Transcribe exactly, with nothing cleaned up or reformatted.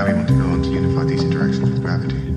Now we want to go on to unify these interactions with gravity.